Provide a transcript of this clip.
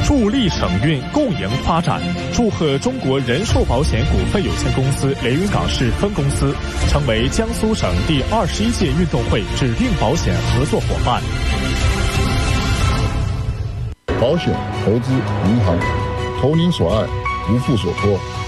助力省运共赢发展。祝贺中国人寿保险股份有限公司连云港市分公司成为江苏省第21届运动会指定保险合作伙伴。 保险、投资、银行，投您所爱，不负所托。